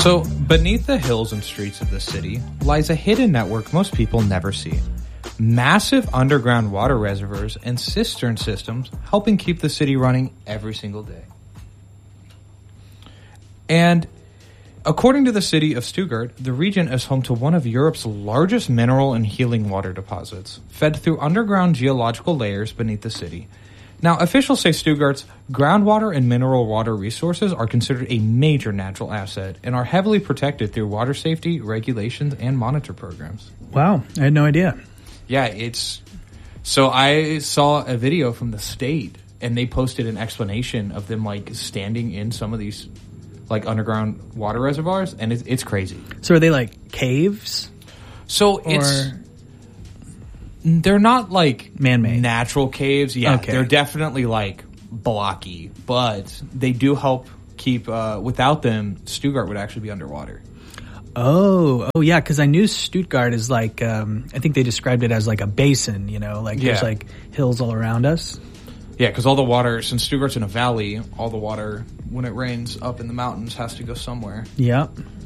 So, beneath the hills and streets of the city lies a hidden network most people never see. Massive underground water reservoirs and cistern systems helping keep the city running every single day. And according to the city of Stuttgart, the region is home to one of Europe's largest mineral and healing water deposits, fed through underground geological layers beneath the city. Now, officials say Stuttgart's groundwater and mineral water resources are considered a major natural asset and are heavily protected through water safety, regulations, and monitor programs. Wow, I had no idea. Yeah, so I saw a video from the state, and they posted an explanation of them, like, standing in some of these, like, underground water reservoirs, and it's crazy. So are they, like, caves? So they're not like man-made natural caves. Yeah, okay. They're definitely like blocky, but they do help keep. Without them, Stuttgart would actually be underwater. Oh, yeah, because I knew Stuttgart is like. I think they described it as like a basin. You know, like there's like hills all around us. Yeah, because all the water, since Stuttgart's in a valley, all the water when it rains up in the mountains has to go somewhere. Yeah.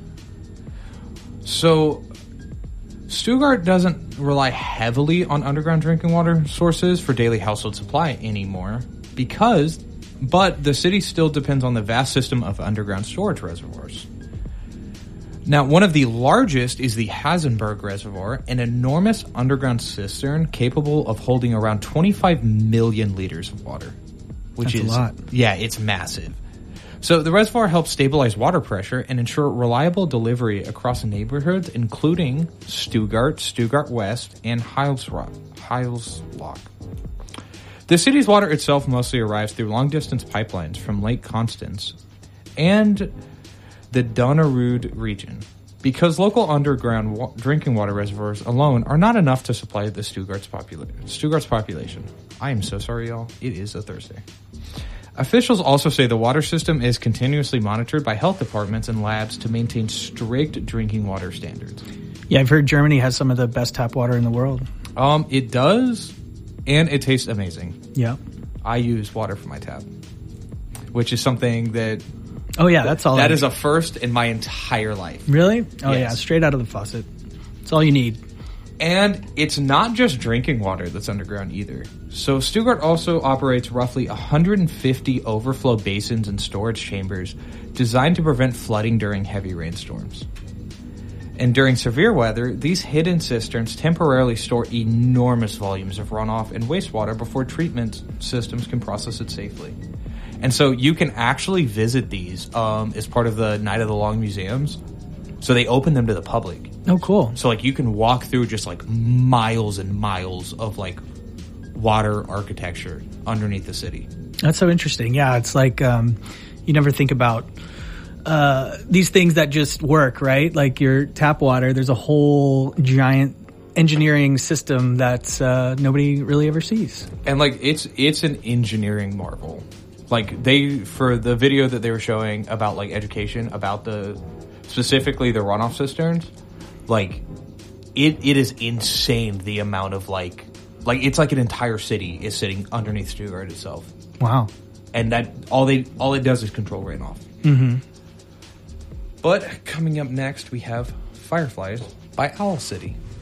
So Stuttgart doesn't rely heavily on underground drinking water sources for daily household supply anymore but the city still depends on the vast system of underground storage reservoirs. Now, one of the largest is the Hasenberg Reservoir, an enormous underground cistern capable of holding around 25 million liters of water. Which That's is a lot. Yeah, it's massive. So the reservoir helps stabilize water pressure and ensure reliable delivery across neighborhoods, including Stuttgart, Stuttgart West, and Heilsloch. The city's water itself mostly arrives through long-distance pipelines from Lake Constance and the Donnerud region, because local underground drinking water reservoirs alone are not enough to supply the Stuttgart's population. I am so sorry, y'all. It is a Thursday. Officials also say the water system is continuously monitored by health departments and labs to maintain strict drinking water standards. Yeah, I've heard Germany has some of the best tap water in the world. It does, and it tastes amazing. Yeah. I use water for my tap, which is something that... Oh, yeah, that's all. That is a first in my entire life. Really? Oh, Yes. yeah, straight out of the faucet. That's all you need. And it's not just drinking water that's underground either. So Stuttgart also operates roughly 150 overflow basins and storage chambers designed to prevent flooding during heavy rainstorms. And during severe weather, these hidden cisterns temporarily store enormous volumes of runoff and wastewater before treatment systems can process it safely. And so you can actually visit these as part of the Night of the Long Museums. So they open them to the public. Oh, cool. So, like, you can walk through just, like, miles and miles of, like, water architecture underneath the city. That's so interesting. Yeah, it's like you never think about these things that just work, right? Like your tap water, there's a whole giant engineering system that nobody really ever sees. And, like, it's an engineering marvel. Like, for the video that they were showing about, like, education, about specifically the runoff cisterns, like, it is insane the amount of, like, it's like an entire city is sitting underneath Stuttgart itself. Wow. And that all it does is control runoff. Mm-hmm. But coming up next, we have Fireflies by Owl City.